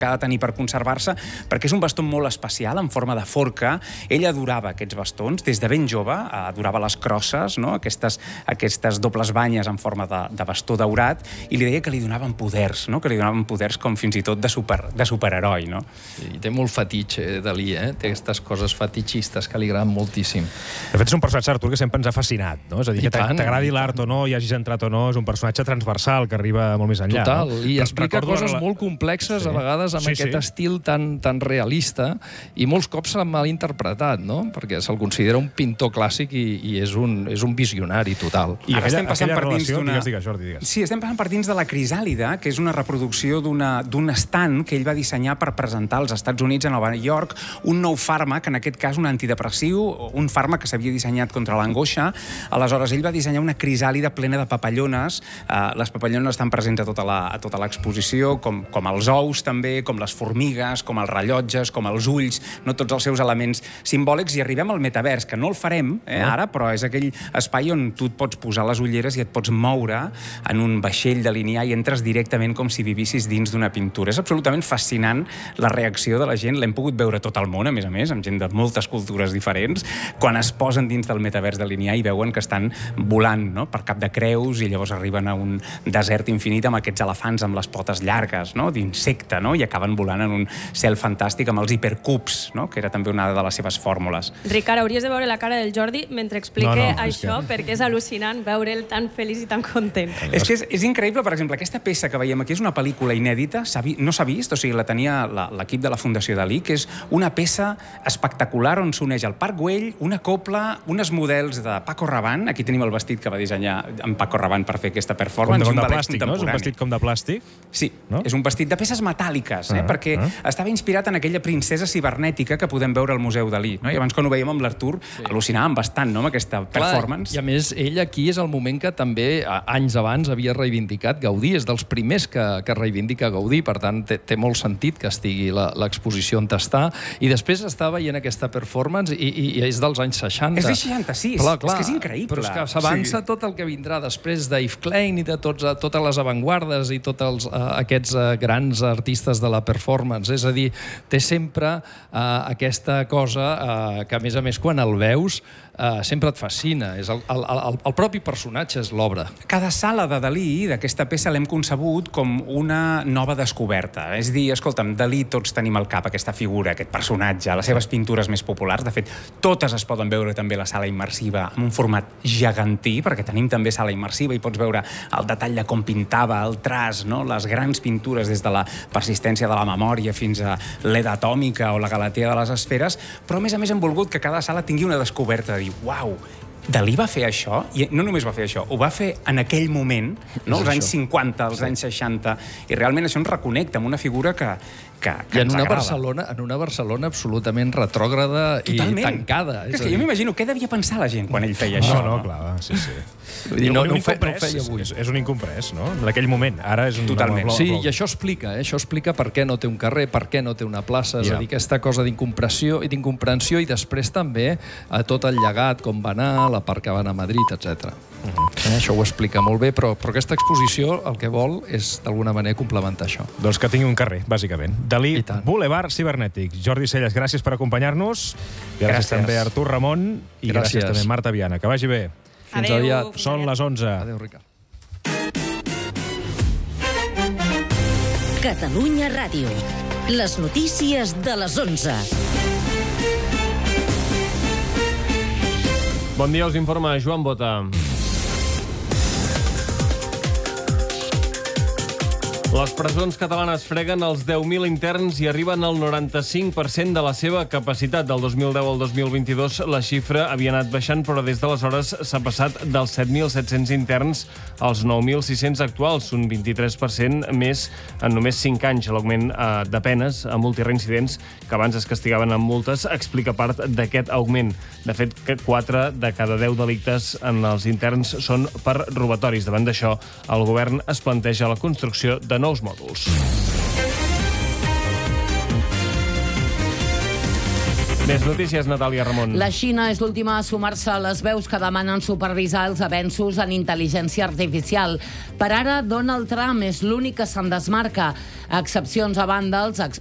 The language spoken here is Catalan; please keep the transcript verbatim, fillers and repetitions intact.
que ha de tenir per conservar-se, perquè és un bastó molt especial, en forma de forca. Ell adorava aquests bastons, des de ben jove, adorava les crosses, no? aquestes, aquestes dobles banyes en forma de, de bastó daurat, i li deia que li donaven poders, no? que li donaven poders com fins i tot de, super, de superheroi. No? Sí, té molt fetitxe, Dalí, eh? Té aquestes coses fetitxistes que li agraden moltíssim. De fet, és un personatge, Artur, que sempre ens ha fascinat, no? És a dir, que t'agradi l'art o no, hi hagis entrat o no, és un personatge transversal que arriba molt més enllà. Total, no? i explica coses molt complexes, a vegades, amb Sí, aquest sí. estil tan, tan realista, i molts cops s'ha mal interpretat, no? Perquè se'l considera un pintor clàssic i, i és, un, és un visionari total. I Ara aquella, estem passant aquella per dins relació, d'una... digues, digues, Jordi, digues. Sí, estem passant per dins de la Crisàlida, que és una reproducció d'una- d'un estand que ell va dissenyar per presentar als Estats Units, a Nova York, un nou fàrmac, en aquest cas un antidepressiu, un fàrmac que s'havia dissenyat contra l'angoixa. Aleshores, ell va dissenyar una crisàlida plena de papallones. Eh, les papallones estan presents a tota la, a tota l'exposició, com, com els ous també, com les formigues, com els rellotges, com els ulls, no tots els seus elements simbòlics, i arribem al metavers, que no el farem eh, ara, però és aquell espai on tu et pots posar les ulleres i et pots moure en un vaixell de linear i entres directament com si vivissis dins d'una pintura. És absolutament fascinant la reacció de la gent, l'hem pogut veure tot el món, a més a més, amb gent de moltes cultures diferents, quan es posen dins del metavers de linear i veuen que estan volant, no?, per cap de creus, i llavors arriben a un desert infinit amb aquests elefants amb les potes llargues, no?, d'insecte, no?, i acaben volant en un cel fantàstic amb els hipercups, no?, que era també una de les seves fórmules. Ricard, hauries de veure la cara del Jordi mentre explique No, no, és això, que- perquè és al·lucinant veure'l tan feliç i tan content. És que és, és increïble, per exemple, aquesta peça que veiem aquí és una pel·lícula inèdita, s'ha vi- no s'ha vist, o sigui, la tenia la- l'equip de la Fundació Dalí, que és una peça espectacular on s'uneix el Parc Güell, una copla, uns models de Paco Rabanne, aquí tenim el vestit que va dissenyar en Paco Rabanne per fer aquesta Com performance, de, com un de ballet plàstic, no? És un contemporani. vestit com de plàstic. Sí, No? és un vestit de peces metàl·liques, eh? Ah, perquè ah. estava inspirat en aquella princesa cibernètica que podem veure al Museu Dalí, no? I abans, quan ho veiem amb l'Artur, sí. al·lucinàvem bastant, no?, amb aquesta performance. Clar, i a més, ell aquí és el moment que també, a- anys abans, havia reivindicat Gaudí. És dels primers que, que reivindica Gaudí, per tant, té, té molt sentit que estigui la- l'exposició on està. I després està veient aquesta performance i, i, i és dels anys seixanta. És de seixanta-sis, Clar, clar, és que és increïble. Però és que s'avança Sí. tot el que vindrà després d'Yves Klein i de tots, eh, totes les avantguardes i tots els, uh, aquests uh, grans artistes de la performance. És a dir, té sempre uh, aquesta cosa uh, que, a més a més, quan el veus, uh, sempre et fascina. És el, el, el, el propi personatge és l'obra. Cada sala de Dalí, d'aquesta peça, l'hem concebut com una nova descoberta. És dir, escolta'm, Dalí tots tenim al cap aquesta figura, aquest personatge, les seves pintures més populars. De fet, totes es poden veure també a la sala immersiva en un format gegantí, perquè tenim també sala immersiva i pots veure el detall de com pintava, el traç, no?, les grans pintures des de la persistència de la memòria fins a l'Eda atòmica o la Galatea de les esferes, però a més a més hem volgut que cada sala tingui una descoberta de dir, uau, Dalí va fer això, i no només va fer això, ho va fer en aquell moment, no? als anys cinquanta, als anys seixanta, i realment això ens reconnecta amb una figura que, que, que I en ens una, agrada. Barcelona, en una Barcelona absolutament retrògrada Totalment. i tancada. És a que dir, jo m'imagino què devia pensar la gent quan ell feia això. No, no, clar, sí, sí. Vull dir, no, Un no, ho fe, no ho incomprès, feia avui. És, és un incomprès, no? D'aquell moment. Ara és un... Totalment. Blo- Sí, blo- i això explica, eh? Això explica per què no té un carrer, per què no té una plaça, és Ja. a dir, aquesta cosa d'incomprensió i d'incomprensió i després també a tot el llegat, com va anar, la part que va anar a Madrid, etcètera. Eh, això ho explica molt bé, però, però aquesta exposició el que vol és, d'alguna manera, complementar això. Doncs que tingui un carrer, bàsicament. Dalí, I tant. Boulevard Cibernètic. Jordi Celles, gràcies per acompanyar-nos. Gràcies, gràcies també a Artur Ramon i gràcies, Gràcies. també a Marta Viana. Que vagi bé. Fins Adéu. aviat. Són les onze. Adéu, Ricard. Catalunya Ràdio. Les notícies de les onze. Bon dia, us informa Joan Bota. Les presons catalanes freguen els deu mil interns i arriben al noranta-cinc per cent de la seva capacitat. Del dos mil deu al dos mil vint-i-dos la xifra havia anat baixant, però des d'aleshores s'ha passat dels set mil set-cents interns als nou mil sis-cents actuals, un vint-i-tres per cent més en només cinc anys. L'augment eh, de penes a multireincidents, que abans es castigaven amb multes, explica part d'aquest augment. De fet, que quatre de cada deu delictes en els interns són per robatoris. Davant d'això, el govern es planteja la construcció de nous mòduls. Més notícies, Natàlia Ramon. La Xina és l'última a sumar-se a les veus que demanen supervisar els avenços en intel·ligència artificial. Per ara, Donald Trump és l'únic que se'n desmarca. Excepcions a banda, els experts